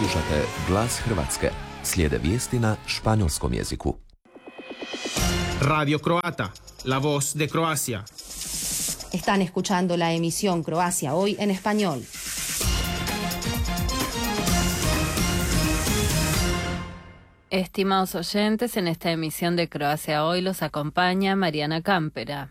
Slušate Glas Hrvatske. Slijede vijesti na španjolskom jeziku. Radio Croata, la voz de Croacia. Están escuchando la emisión Croacia Hoy en español. Estimados oyentes, en esta emisión de Croacia Hoy los acompaña Mariana Cámpera.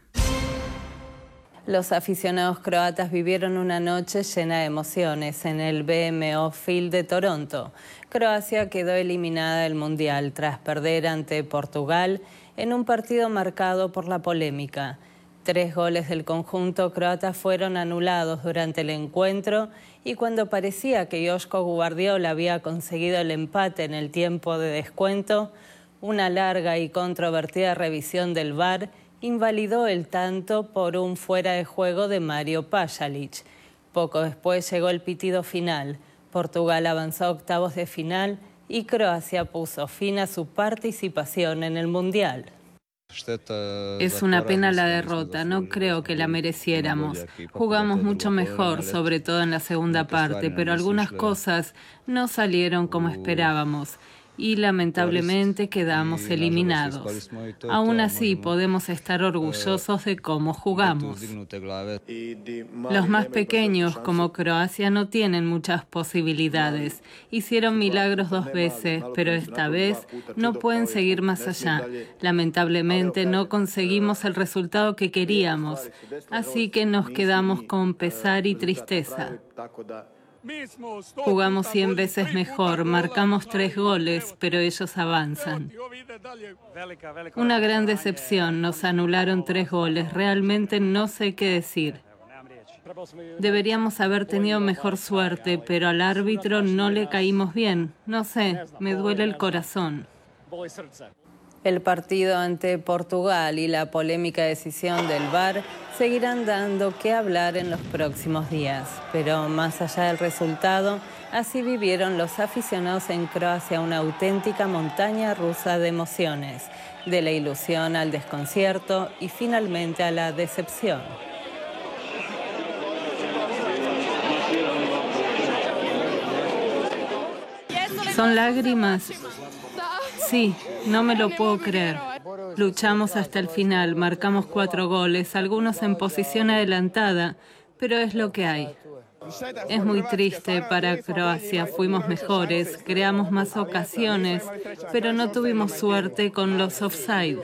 Los aficionados croatas vivieron una noche llena de emociones en el BMO Field de Toronto. Croacia quedó eliminada del Mundial tras perder ante Portugal en un partido marcado por la polémica. 3 goles del conjunto croata fueron anulados durante el encuentro y cuando parecía que Joško Guardiola había conseguido el empate en el tiempo de descuento, una larga y controvertida revisión del VAR invalidó el tanto por un fuera de juego de Mario Pasalic. Poco después llegó el pitido final. Portugal avanzó a octavos de final y Croacia puso fin a su participación en el Mundial. Es una pena la derrota, no creo que la mereciéramos. Jugamos mucho mejor, sobre todo en la segunda parte, pero algunas cosas no salieron como esperábamos y lamentablemente quedamos eliminados. Aún así, podemos estar orgullosos de cómo jugamos. Los más pequeños, como Croacia, no tienen muchas posibilidades. Hicieron milagros 2 veces, pero esta vez no pueden seguir más allá. Lamentablemente, no conseguimos el resultado que queríamos, así que nos quedamos con pesar y tristeza. Jugamos 100 veces mejor, marcamos 3 goles, pero ellos avanzan. Una gran decepción, nos anularon 3 goles, realmente no sé qué decir. Deberíamos haber tenido mejor suerte, pero al árbitro no le caímos bien. No sé, me duele el corazón. El partido ante Portugal y la polémica decisión del VAR seguirán dando que hablar en los próximos días. Pero más allá del resultado, así vivieron los aficionados en Croacia una auténtica montaña rusa de emociones, de la ilusión al desconcierto y finalmente a la decepción. ¿Son lágrimas? Sí, no me lo puedo creer. Luchamos hasta el final, marcamos 4 goles, algunos en posición adelantada, pero es lo que hay. Es muy triste para Croacia, fuimos mejores, creamos más ocasiones, pero no tuvimos suerte con los offside.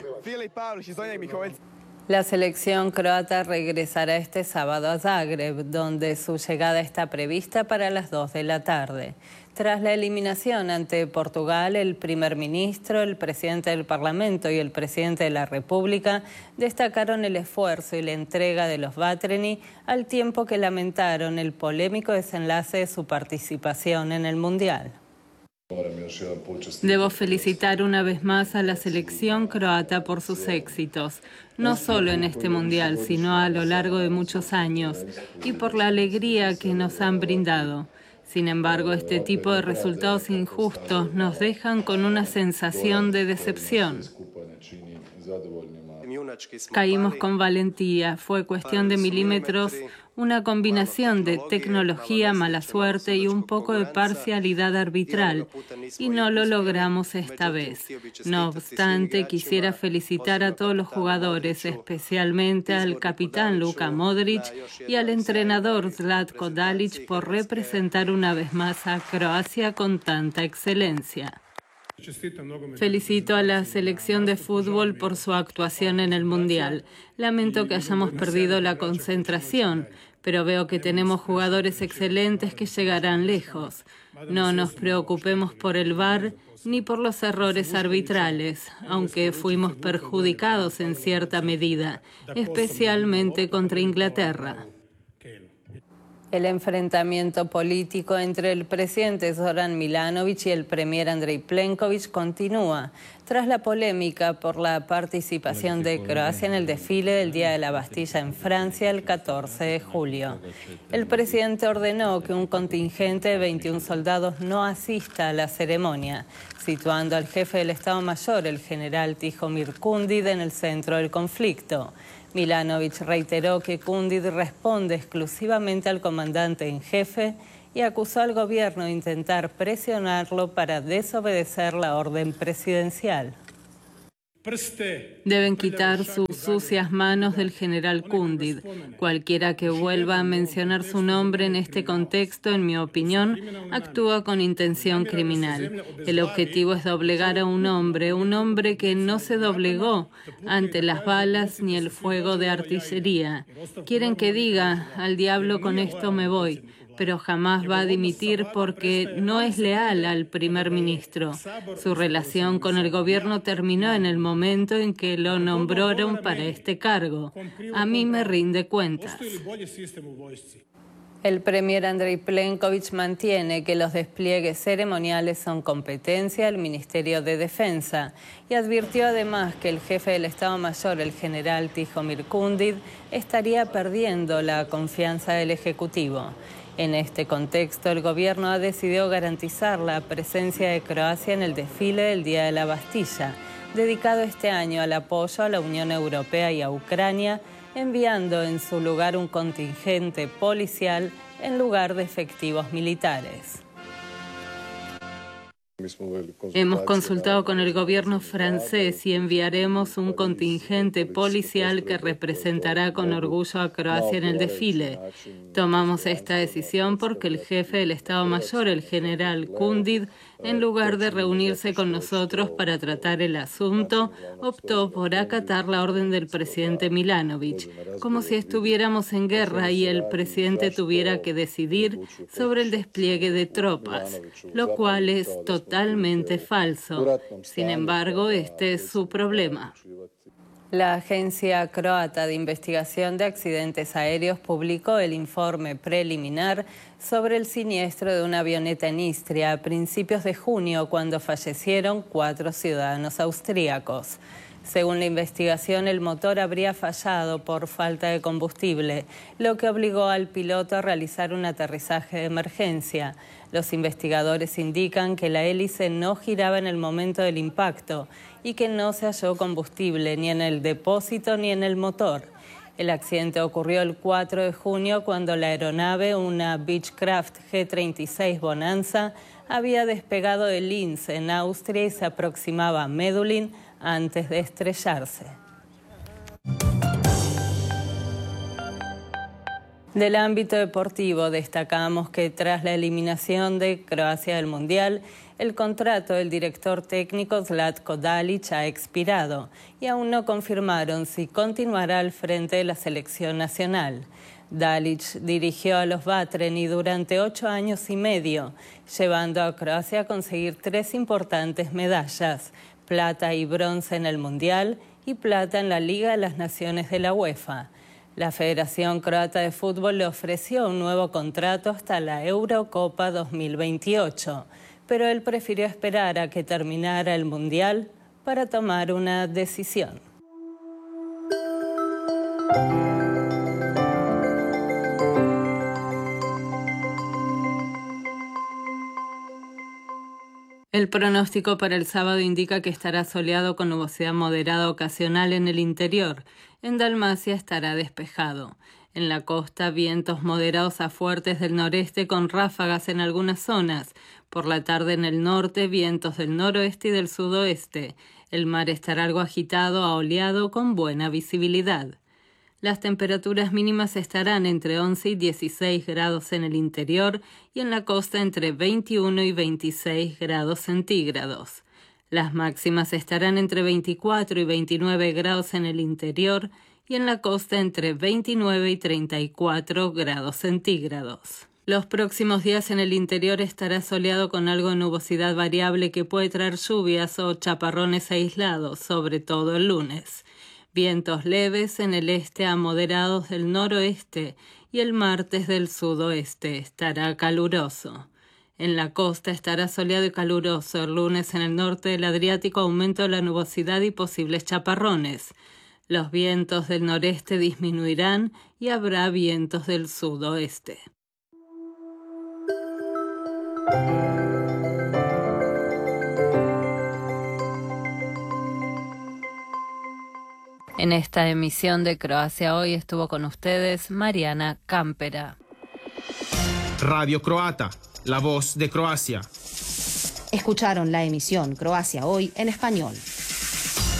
La selección croata regresará este sábado a Zagreb, donde su llegada está prevista para las 2 de la tarde. Tras la eliminación ante Portugal, el primer ministro, el presidente del Parlamento y el presidente de la República destacaron el esfuerzo y la entrega de los Vatreni al tiempo que lamentaron el polémico desenlace de su participación en el Mundial. Debo felicitar una vez más a la selección croata por sus éxitos, no solo en este Mundial, sino a lo largo de muchos años, y por la alegría que nos han brindado. Sin embargo, este tipo de resultados injustos nos dejan con una sensación de decepción. Caímos con valentía, fue cuestión de milímetros, una combinación de tecnología, mala suerte y un poco de parcialidad arbitral, y no lo logramos esta vez. No obstante, quisiera felicitar a todos los jugadores, especialmente al capitán Luka Modric y al entrenador Zlatko Dalic por representar una vez más a Croacia con tanta excelencia. Felicito a la selección de fútbol por su actuación en el Mundial. Lamento que hayamos perdido la concentración, pero veo que tenemos jugadores excelentes que llegarán lejos. No nos preocupemos por el VAR ni por los errores arbitrales, aunque fuimos perjudicados en cierta medida, especialmente contra Inglaterra. El enfrentamiento político entre el presidente Zoran Milanovic y el premier Andrej Plenković continúa, tras la polémica por la participación de Croacia en el desfile del Día de la Bastilla en Francia el 14 de julio. El presidente ordenó que un contingente de 21 soldados no asista a la ceremonia, situando al jefe del Estado Mayor, el general Tihomir Kundid, en el centro del conflicto. Milanovic reiteró que Kundid responde exclusivamente al comandante en jefe y acusó al gobierno de intentar presionarlo para desobedecer la orden presidencial. Deben quitar sus sucias manos del general Kundid. Cualquiera que vuelva a mencionar su nombre en este contexto, en mi opinión, actúa con intención criminal. El objetivo es doblegar a un hombre que no se doblegó ante las balas ni el fuego de artillería. Quieren que diga, al diablo con esto me voy, pero jamás va a dimitir porque no es leal al primer ministro. Su relación con el gobierno terminó en el momento en que lo nombraron para este cargo. A mí me rinde cuentas. El premier Andrei Plenković mantiene que los despliegues ceremoniales son competencia del Ministerio de Defensa y advirtió además que el jefe del Estado Mayor, el general Tihomir Kundid, estaría perdiendo la confianza del Ejecutivo. En este contexto, el gobierno ha decidido garantizar la presencia de Croacia en el desfile del Día de la Bastilla, dedicado este año al apoyo a la Unión Europea y a Ucrania, enviando en su lugar un contingente policial en lugar de efectivos militares. Hemos consultado con el gobierno francés y enviaremos un contingente policial que representará con orgullo a Croacia en el desfile. Tomamos esta decisión porque el jefe del Estado Mayor, el general Kundid, en lugar de reunirse con nosotros para tratar el asunto, optó por acatar la orden del presidente Milanović, como si estuviéramos en guerra y el presidente tuviera que decidir sobre el despliegue de tropas, lo cual es totalmente falso. Sin embargo, este es su problema. La Agencia Croata de Investigación de Accidentes Aéreos publicó el informe preliminar sobre el siniestro de una avioneta en Istria a principios de junio, cuando fallecieron 4 ciudadanos austríacos. Según la investigación, el motor habría fallado por falta de combustible, lo que obligó al piloto a realizar un aterrizaje de emergencia. Los investigadores indican que la hélice no giraba en el momento del impacto y que no se halló combustible ni en el depósito ni en el motor. El accidente ocurrió el 4 de junio cuando la aeronave, una Beechcraft G-36 Bonanza, había despegado de Linz, en Austria, y se aproximaba a Medulin antes de estrellarse. Del ámbito deportivo destacamos que tras la eliminación de Croacia del Mundial, el contrato del director técnico Zlatko Dalić ha expirado y aún no confirmaron si continuará al frente de la selección nacional. Dalić dirigió a los Vatreni durante 8 años y medio, llevando a Croacia a conseguir 3 importantes medallas: plata y bronce en el Mundial y plata en la Liga de las Naciones de la UEFA. La Federación Croata de Fútbol le ofreció un nuevo contrato hasta la Eurocopa 2028, pero él prefirió esperar a que terminara el Mundial para tomar una decisión. El pronóstico para el sábado indica que estará soleado con nubosidad moderada ocasional en el interior. En Dalmacia estará despejado. En la costa, vientos moderados a fuertes del noreste con ráfagas en algunas zonas. Por la tarde en el norte, vientos del noroeste y del sudoeste. El mar estará algo agitado a oleado con buena visibilidad. Las temperaturas mínimas estarán entre 11 y 16 grados en el interior y en la costa entre 21 y 26 grados centígrados. Las máximas estarán entre 24 y 29 grados en el interior y en la costa entre 29 y 34 grados centígrados. Los próximos días en el interior estará soleado con algo de nubosidad variable que puede traer lluvias o chaparrones aislados, sobre todo el lunes. Vientos leves en el este a moderados del noroeste y el martes del sudoeste estará caluroso. En la costa estará soleado y caluroso. El lunes en el norte del Adriático aumento de la nubosidad y posibles chaparrones. Los vientos del noreste disminuirán y habrá vientos del sudoeste. En esta emisión de Croacia Hoy estuvo con ustedes Mariana Campera. Radio Croata, la voz de Croacia. Escucharon la emisión Croacia Hoy en español.